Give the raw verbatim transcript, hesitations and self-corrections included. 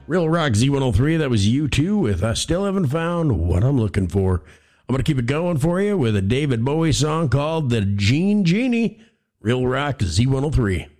Real Rock Z one oh three, that was U two with I Still Haven't Found What I'm Looking For. I'm going to keep it going for you with a David Bowie song called The Gene Genie. Real Rock Z one oh three.